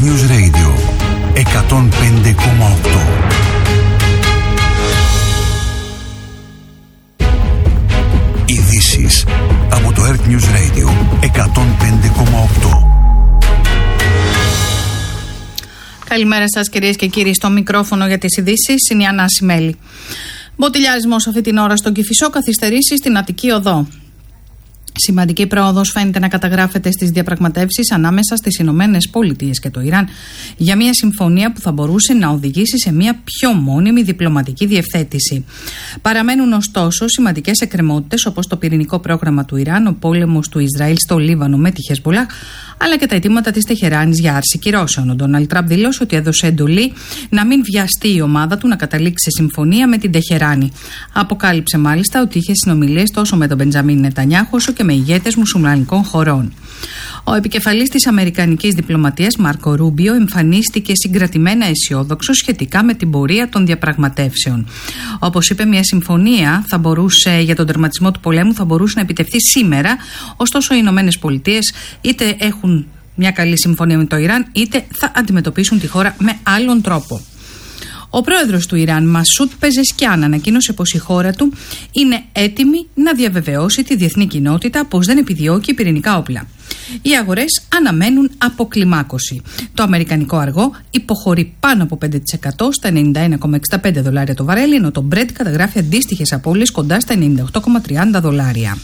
News Radio 105,8. Ειδήσεις από το Earth News Radio 105,8. Καλημέρα σας κυρίες και κύριοι, στο μικρόφωνο για τις ειδήσεις είναι η Άννα Ασημέλη. Μποτιλιάρισμος αυτή την ώρα στον Κηφισό, καθυστερήσει στην Αττική Οδό. Σημαντική πρόοδος φαίνεται να καταγράφεται στις διαπραγματεύσεις ανάμεσα στις Ηνωμένες Πολιτείες και το Ιράν για μια συμφωνία που θα μπορούσε να οδηγήσει σε μια πιο μόνιμη διπλωματική διευθέτηση. Παραμένουν ωστόσο σημαντικές εκκρεμότητες όπως το πυρηνικό πρόγραμμα του Ιράν, ο πόλεμος του Ισραήλ στο Λίβανο με τη Χεσμπολάχ, αλλά και τα αιτήματα της Τεχεράνης για άρση κυρώσεων. Ο Ντόναλντ Τραμπ δήλωσε ότι έδωσε εντολή να μην βιαστεί η ομάδα του να καταλήξει σε συμφωνία με την Τεχεράνη. Αποκάλυψε μάλιστα ότι είχε συνομιλίες τόσο με τον Μπεντζαμίν Νετανιάχου όσο και με ηγέτες μουσουλμανικών χωρών. Ο επικεφαλής της αμερικανικής διπλωματίας, Μάρκο Ρούμπιο, εμφανίστηκε συγκρατημένα αισιόδοξο σχετικά με την πορεία των διαπραγματεύσεων. Όπως είπε, μια συμφωνία για τον τερματισμό του πολέμου θα μπορούσε να επιτευχθεί σήμερα, ωστόσο οι Ηνωμένες Πολιτείες είτε έχουν μια καλή συμφωνία με το Ιράν, είτε θα αντιμετωπίσουν τη χώρα με άλλον τρόπο. Ο πρόεδρος του Ιράν, Μασούτ Πεζεσκιάν, ανακοίνωσε πως η χώρα του είναι έτοιμη να διαβεβαιώσει τη διεθνή κοινότητα πως δεν επιδιώκει πυρηνικά όπλα. Οι αγορές αναμένουν αποκλιμάκωση. Το αμερικανικό αργό υποχωρεί πάνω από 5% στα $91,65 το βαρέλι, ενώ το Brent καταγράφει αντίστοιχες απώλειες κοντά στα $98,30.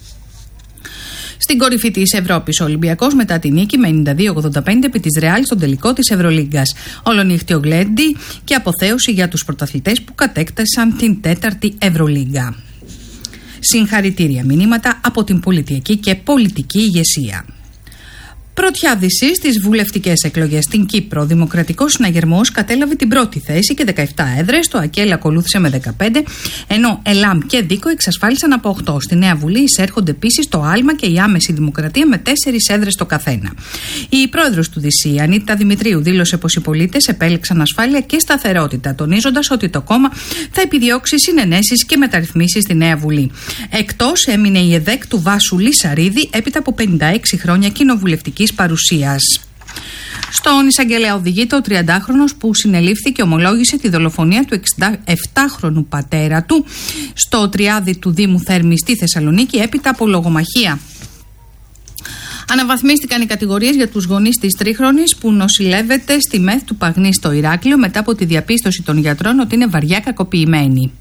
Στην κορυφή της Ευρώπης, ο Ολυμπιακός μετά τη νίκη με 92-85 επί της Ρεάλ στον τελικό της Ευρωλίγκας. Ολονύχτιο γλέντι και αποθέωση για τους πρωταθλητές που κατέκτασαν την 4η Ευρωλίγκα. Συγχαρητήρια μηνύματα από την πολιτική και πολιτική ηγεσία. Πρωτιάδηση στις βουλευτικές εκλογές στην Κύπρο. Ο Δημοκρατικός Συναγερμός κατέλαβε την πρώτη θέση και 17 έδρες. Το ΑΚΕΛ ακολούθησε με 15, ενώ ΕΛΑΜ και ΔΙΚΟ εξασφάλισαν από 8. Στη Νέα Βουλή εισέρχονται επίσης το ΑΛΜΑ και η Άμεση Δημοκρατία με 4 έδρες το καθένα. Η πρόεδρος του ΔΣ, Ανίτα Δημητρίου, δήλωσε πως οι πολίτες επέλεξαν ασφάλεια και σταθερότητα, τονίζοντας ότι το κόμμα θα επιδιώξει συνενέσεις και μεταρρυθμίσεις στη Νέα Βουλή. Εκτός έμεινε η ΕΔΕΚ του Βάσου Λισαρίδη έπειτα από 56 χρόνια κοινοβουλευτικής παρουσίας. Στον εισαγγελέα οδηγείται ο 30χρονος που συνελήφθη και ομολόγησε τη δολοφονία του 67χρονου πατέρα του στο Τριάδι του Δήμου Θέρμης στη Θεσσαλονίκη έπειτα από λογομαχία. Αναβαθμίστηκαν οι κατηγορίες για τους γονείς της τρίχρονης που νοσηλεύεται στη ΜΕΘ του Παγνή στο Ηράκλειο μετά από τη διαπίστωση των γιατρών ότι είναι βαριά κακοποιημένη.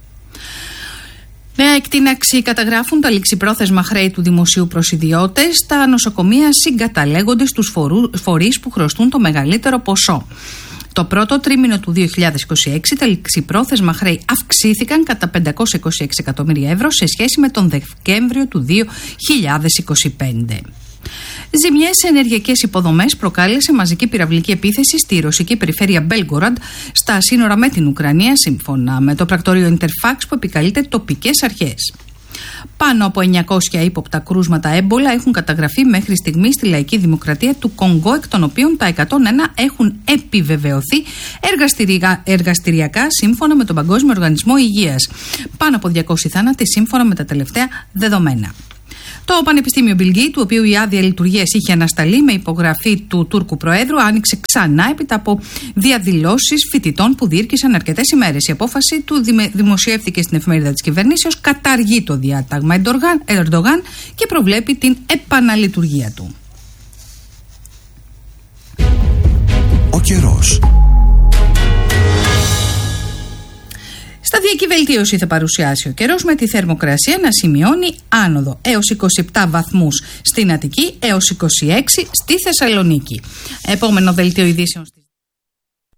Νέα εκτείναξη καταγράφουν τα ληξιπρόθεσμα χρέη του δημοσίου προς ιδιώτες. Τα νοσοκομεία συγκαταλέγονται στους φορείς που χρωστούν το μεγαλύτερο ποσό. Το πρώτο τρίμηνο του 2026 τα ληξιπρόθεσμα χρέη αυξήθηκαν κατά 526 εκατομμύρια ευρώ σε σχέση με τον Δεκέμβριο του 2025. Ζημιές σε ενεργειακές υποδομές προκάλεσε μαζική πυραυλική επίθεση στη ρωσική περιφέρεια Μπέλγκοραντ στα σύνορα με την Ουκρανία, σύμφωνα με το πρακτορείο Ιντερφάξ που επικαλείται τοπικές αρχές. Πάνω από 900 ύποπτα κρούσματα έμπολα έχουν καταγραφεί μέχρι στιγμή στη Λαϊκή Δημοκρατία του Κονγκό, εκ των οποίων τα 101 έχουν επιβεβαιωθεί εργαστηριακά σύμφωνα με τον Παγκόσμιο Οργανισμό Υγείας. Πάνω από 200 θάνατοι σύμφωνα με τα τελευταία δεδομένα. Το Πανεπιστήμιο Μπιλγκή, του οποίου η άδεια λειτουργίας είχε ανασταλεί με υπογραφή του Τούρκου Προέδρου, άνοιξε ξανά έπειτα από διαδηλώσεις φοιτητών που διήρκησαν αρκετές ημέρες. Η απόφαση του δημοσιεύθηκε στην εφημερίδα της κυβερνήσεως, καταργεί το διάταγμα Ερντογάν και προβλέπει την επαναλειτουργία του. Ο καιρός. Σταδιακή βελτίωση θα παρουσιάσει ο καιρός, με τη θερμοκρασία να σημειώνει άνοδο έως 27 βαθμούς στην Αττική έως 26 στη Θεσσαλονίκη. Επόμενο δελτίο ειδήσεων.